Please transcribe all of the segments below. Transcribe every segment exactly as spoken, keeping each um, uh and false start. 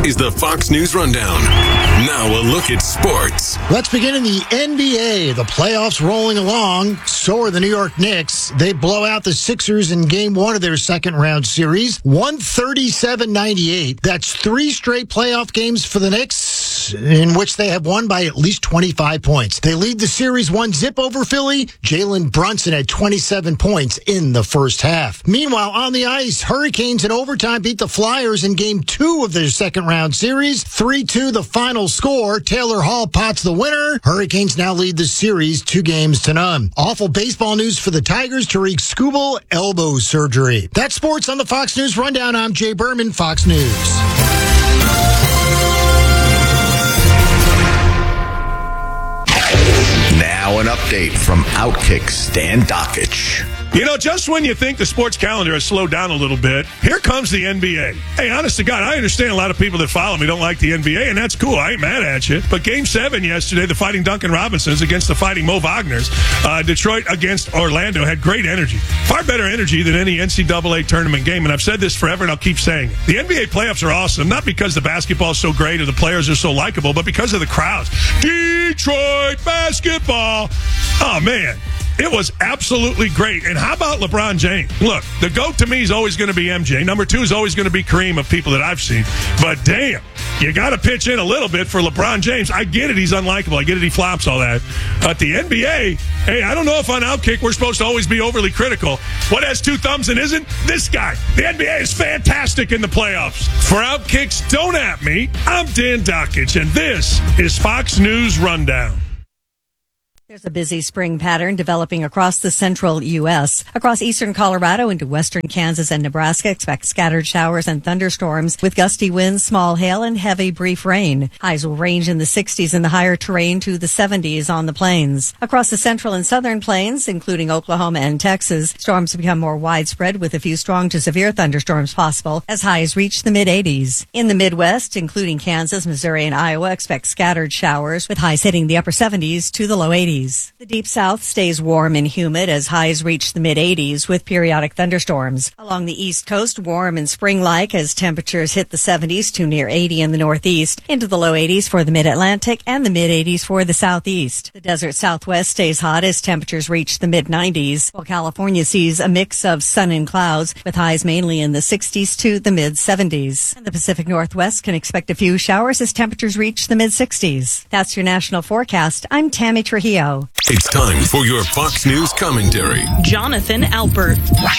is the Fox News Rundown. Now a look at sports. Let's begin in the N B A. The playoffs rolling along. So are the New York Knicks. They blow out the Sixers in game one of their second round series. one thirty-seven ninety-eight. That's three straight playoff games for the Knicks in which they have won by at least twenty-five points. They lead the series one zip over Philly. Jalen Brunson had twenty-seven points in the first half. Meanwhile, on the ice, Hurricanes in overtime beat the Flyers in game two of their second round series. three two the final score. Taylor Hall pots the winner. Hurricanes now lead the series two games to none. Awful baseball news for the Tigers. Tarik Skubal, elbow surgery. That's sports on the Fox News Rundown. I'm Jay Berman, Fox News. Now an update from Outkick Stan Dockich. You know, just when you think the sports calendar has slowed down a little bit, here comes the N B A. Hey, honest to God, I understand a lot of people that follow me don't like the N B A, and that's cool. I ain't mad at you. But Game seven yesterday, the Fighting Duncan Robinsons against the Fighting Mo Wagners, uh, Detroit against Orlando, had great energy. Far better energy than any N C double A tournament game, and I've said this forever, and I'll keep saying it. The N B A playoffs are awesome, not because the basketball is so great or the players are so likable, but because of the crowds. Detroit basketball. Oh, man. It was absolutely great. And how about LeBron James? Look, the GOAT to me is always going to be M J. Number two is always going to be Kareem of people that I've seen. But damn, you got to pitch in a little bit for LeBron James. I get it, he's unlikable. I get it, he flops, all that. But the N B A, hey, I don't know if on Outkick we're supposed to always be overly critical. What has two thumbs and isn't? This guy. The N B A is fantastic in the playoffs. For Outkick's Don't At Me, I'm Dan Dockich, and this is Fox News Rundown. There's a busy spring pattern developing across the central U S. Across eastern Colorado into western Kansas and Nebraska, expect scattered showers and thunderstorms with gusty winds, small hail, and heavy brief rain. Highs will range in the sixties in the higher terrain to the seventies on the plains. Across the central and southern plains, including Oklahoma and Texas, storms become more widespread with a few strong to severe thunderstorms possible as highs reach the mid-eighties. In the Midwest, including Kansas, Missouri, and Iowa, expect scattered showers with highs hitting the upper seventies to the low eighties. The deep south stays warm and humid as highs reach the mid-eighties with periodic thunderstorms. Along the east coast, warm and spring-like as temperatures hit the seventies to near eighty in the northeast, into the low eighties for the mid-Atlantic and the mid-eighties for the southeast. The desert southwest stays hot as temperatures reach the mid-nineties, while California sees a mix of sun and clouds with highs mainly in the sixties to the mid-seventies. And the Pacific Northwest can expect a few showers as temperatures reach the mid-sixties. That's your national forecast. I'm Tammy Trujillo. It's time for your Fox News commentary. Jonathan Alpert.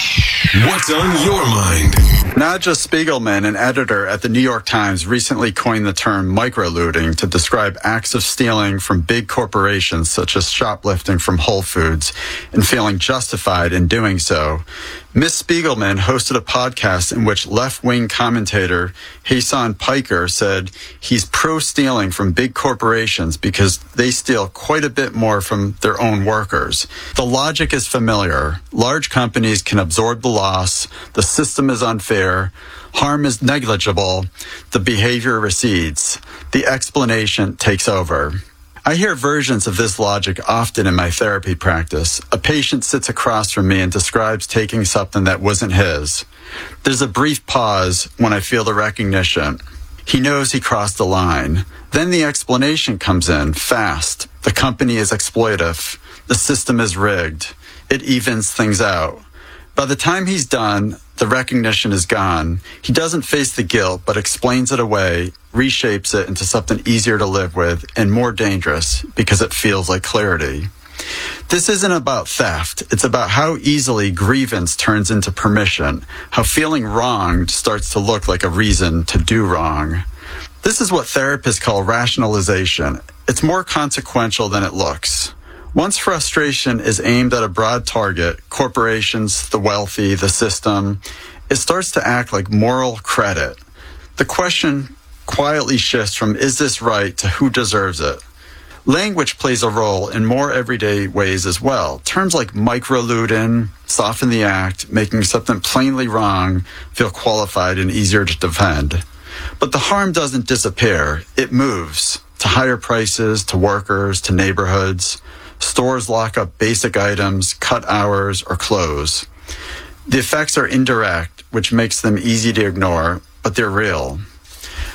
What's on your mind? Nadja Spiegelman, an editor at the New York Times, recently coined the term microlooting to describe acts of stealing from big corporations such as shoplifting from Whole Foods and feeling justified in doing so. Miz Spiegelman hosted a podcast in which left-wing commentator Hasan Piker said he's pro-stealing from big corporations because they steal quite a bit more from their own workers. The logic is familiar. Large companies can absorb the loss, the system is unfair, harm is negligible, the behavior recedes, the explanation takes over. I hear versions of this logic often in my therapy practice. A patient sits across from me and describes taking something that wasn't his. There's a brief pause when I feel the recognition. He knows he crossed the line. Then the explanation comes in, fast. The company is exploitive. The system is rigged. It evens things out. By the time he's done, the recognition is gone. He doesn't face the guilt, but explains it away, reshapes it into something easier to live with and more dangerous because it feels like clarity. This isn't about theft. It's about how easily grievance turns into permission, how feeling wronged starts to look like a reason to do wrong. This is what therapists call rationalization. It's more consequential than it looks. Once frustration is aimed at a broad target, corporations, the wealthy, the system, it starts to act like moral credit. The question quietly shifts from is this right to who deserves it. Language plays a role in more everyday ways as well. Terms like microlooting, soften the act, making something plainly wrong feel qualified and easier to defend. But the harm doesn't disappear. It moves to higher prices, to workers, to neighborhoods. Stores lock up basic items, cut hours, or close. The effects are indirect, which makes them easy to ignore, but they're real.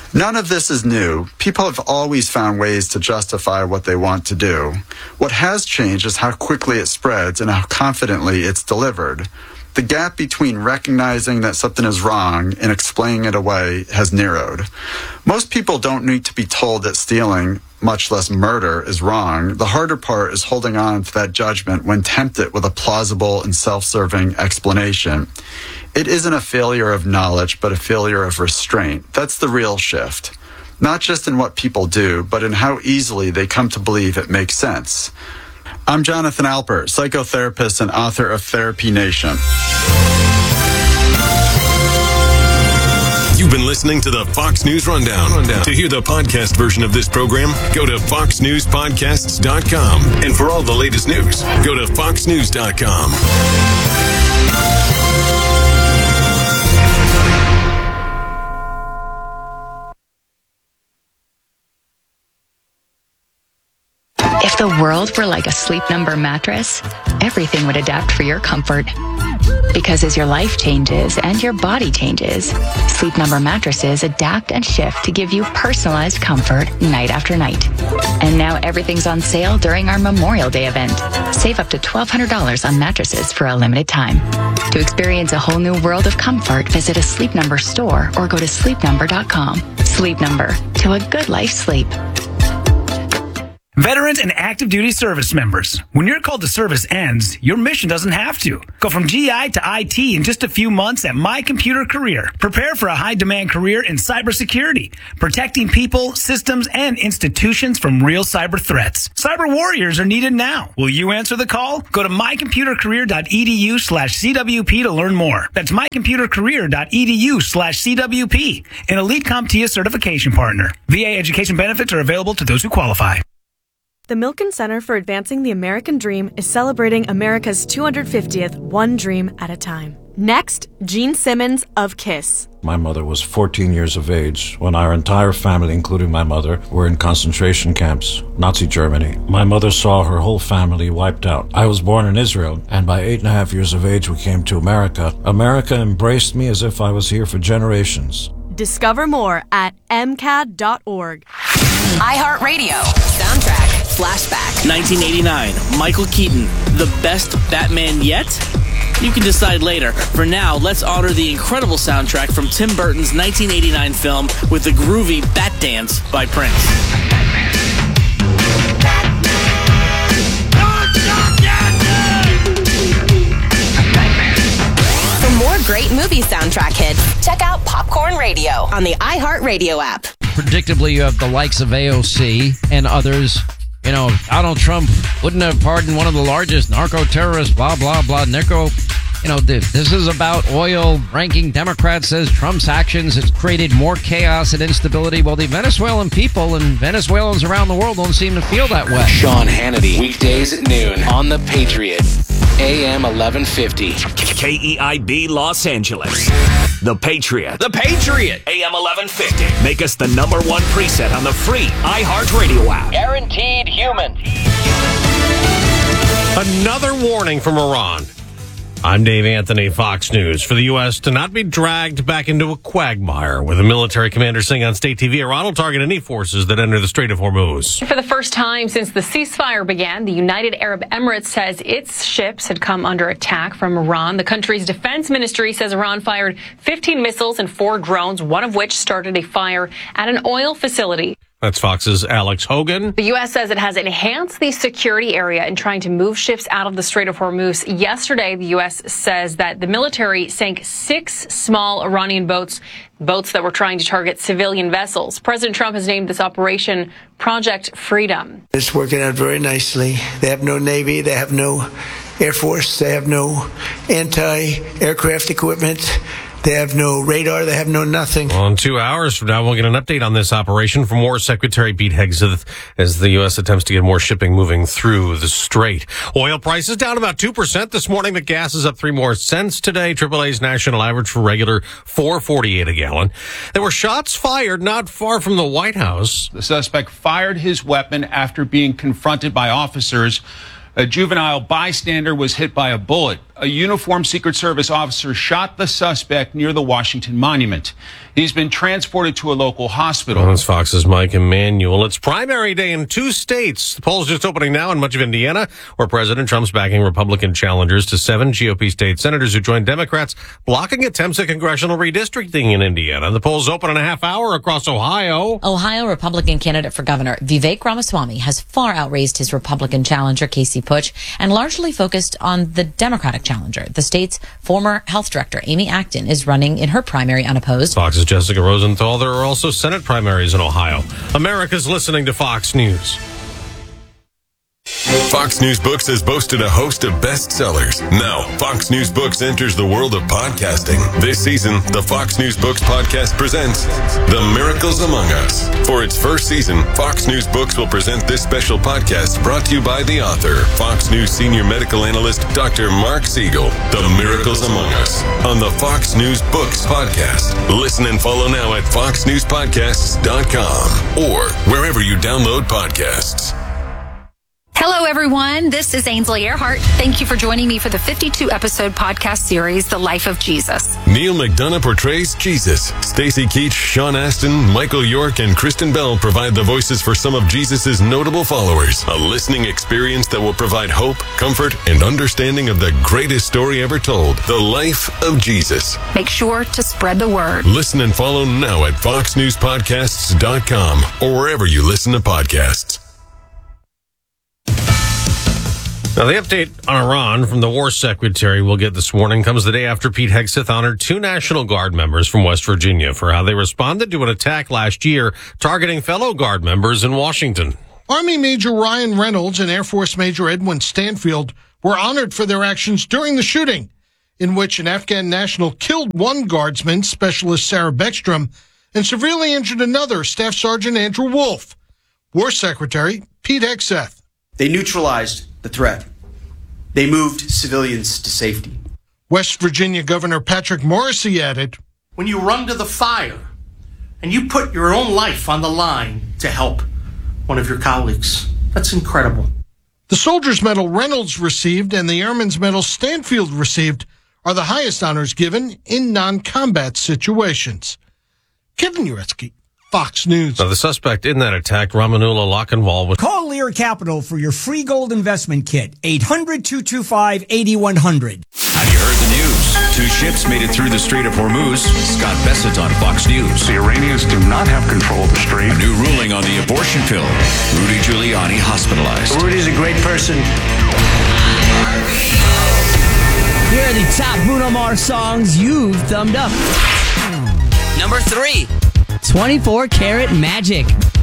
None of this is new. People have always found ways to justify what they want to do. What has changed is how quickly it spreads and how confidently it's delivered. The gap between recognizing that something is wrong and explaining it away has narrowed. Most people don't need to be told that stealing, much less murder, is wrong. The harder part is holding on to that judgment when tempted with a plausible and self-serving explanation. It isn't a failure of knowledge, but a failure of restraint. That's the real shift. Not just in what people do, but in how easily they come to believe it makes sense. I'm Jonathan Alper, psychotherapist and author of Therapy Nation. You've been listening to the Fox News Rundown. Rundown. To hear the podcast version of this program, go to fox news podcasts dot com. And for all the latest news, go to fox news dot com. If the world were like a Sleep Number mattress, everything would adapt for your comfort. Because as your life changes and your body changes, Sleep Number mattresses adapt and shift to give you personalized comfort night after night. And now everything's on sale during our Memorial Day event. Save up to twelve hundred dollars on mattresses for a limited time. To experience a whole new world of comfort, visit a Sleep Number store or go to sleep number dot com. Sleep Number, to a good life sleep. Veterans and active duty service members, when your call to service ends, your mission doesn't have to. Go from G I to I T in just a few months at My Computer Career. Prepare for a high-demand career in cybersecurity, protecting people, systems, and institutions from real cyber threats. Cyber warriors are needed now. Will you answer the call? Go to my computer career dot e d u slash c w p to learn more. That's my computer career dot e d u slash c w p, an Elite CompTIA certification partner. V A education benefits are available to those who qualify. The Milken Center for Advancing the American Dream is celebrating America's two hundred fiftieth One Dream at a Time. Next, Gene Simmons of KISS. My mother was fourteen years of age when our entire family, including my mother, were in concentration camps, Nazi Germany. My mother saw her whole family wiped out. I was born in Israel, and by eight and a half years of age we came to America. America embraced me as if I was here for generations. Discover more at m c a d dot org. iHeartRadio. Soundtrack. Flashback. nineteen eighty-nine. Michael Keaton. The best Batman yet? You can decide later. For now, let's honor the incredible soundtrack from Tim Burton's nineteen eighty-nine film with the groovy Bat Dance by Prince. For more great movie soundtrack hits, check out Popcorn Radio on the iHeartRadio app. Predictably, you have the likes of A O C and others. You know, Donald Trump wouldn't have pardoned one of the largest narco-terrorists, blah, blah, blah, narco. You know, this is about oil. Ranking Democrat says Trump's actions has created more chaos and instability. Well, the Venezuelan people and Venezuelans around the world don't seem to feel that way. Sean Hannity, weekdays at noon on The Patriot, A M eleven fifty. K E I B Los Angeles. The Patriot. The Patriot. A M eleven fifty. Make us the number one preset on the free iHeartRadio app. Guaranteed human. Another warning from Iran. I'm Dave Anthony, Fox News. For the U S to not be dragged back into a quagmire with a military commander saying on state T V, Iran will target any forces that enter the Strait of Hormuz. For the first time since the ceasefire began, the United Arab Emirates says its ships had come under attack from Iran. The country's defense ministry says Iran fired fifteen missiles and four drones, one of which started a fire at an oil facility. That's Fox's Alex Hogan. The U S says it has enhanced the security area in trying to move ships out of the Strait of Hormuz. Yesterday, the U S says that the military sank six small Iranian boats, boats that were trying to target civilian vessels. President Trump has named this operation Project Freedom. It's working out very nicely. They have no Navy. They have no Air Force. They have no anti-aircraft equipment. They have no radar. They have no nothing. Well, in two hours from now, we'll get an update on this operation from War Secretary Pete Hegseth as the U S attempts to get more shipping moving through the strait. Oil prices down about two percent this morning. The gas is up three more cents today. triple A's national average for regular four forty-eight a gallon. There were shots fired not far from the White House. The suspect fired his weapon after being confronted by officers. A juvenile bystander was hit by a bullet. a uniformed Secret Service officer shot the suspect near the Washington Monument. He's been transported to a local hospital. Well, that's Fox's Mike Emanuel. It's primary day in two states. The polls just opening now in much of Indiana, where President Trump's backing Republican challengers to seven G O P state senators who joined Democrats, blocking attempts at congressional redistricting in Indiana. The polls open in a half hour across Ohio. Ohio Republican candidate for governor Vivek Ramaswamy has far outraised his Republican challenger Casey Putsch and largely focused on the Democratic challenger. The state's former health director Amy Acton is running in her primary unopposed. Fox's Jessica Rosenthal. There are also Senate primaries in Ohio. America's listening to Fox News. Fox News Books has boasted a host of bestsellers. Now, Fox News Books enters the world of podcasting. This season, the Fox News Books podcast presents The Miracles Among Us. For its first season, Fox News Books will present this special podcast brought to you by the author, Fox News senior medical analyst, Doctor Mark Siegel. The Miracles Among Us on the Fox News Books podcast. Listen and follow now at fox news podcasts dot com or wherever you download podcasts. Hello, everyone. This is Ainsley Earhart. Thank you for joining me for the fifty-two episode podcast series, The Life of Jesus. Neil McDonough portrays Jesus. Stacey Keach, Sean Astin, Michael York, and Kristen Bell provide the voices for some of Jesus' notable followers. A listening experience that will provide hope, comfort, and understanding of the greatest story ever told, The Life of Jesus. Make sure to spread the word. Listen and follow now at fox news podcasts dot com or wherever you listen to podcasts. Now, the update on Iran from the War Secretary we'll get this morning comes the day after Pete Hegseth honored two National Guard members from West Virginia for how they responded to an attack last year targeting fellow Guard members in Washington. Army Major Ryan Reynolds and Air Force Major Edwin Stanfield were honored for their actions during the shooting, in which an Afghan national killed one Guardsman, Specialist Sarah Beckstrom, and severely injured another, Staff Sergeant Andrew Wolf. War Secretary Pete Hegseth. They neutralized the threat. They moved civilians to safety. West Virginia Governor Patrick Morrisey added, when you run to the fire and you put your own life on the line to help one of your colleagues, that's incredible. The Soldier's Medal Reynolds received and the Airman's Medal Stanfield received are the highest honors given in non-combat situations. Kevin Uretsky, Fox News. Now, the suspect in that attack, Ramanullah Lakhanwal, was... Call Lear Capital for your free gold investment kit. eight hundred, two two five, eight one zero zero. Have you heard the news? Two ships made it through the Strait of Hormuz. Scott Bessett on Fox News. The Iranians do not have control of the strait. A new ruling on the abortion pill. Rudy Giuliani hospitalized. Rudy's a great person. Here are the top Bruno Mars songs you've thumbed up. Number three. twenty-four Karat Magic.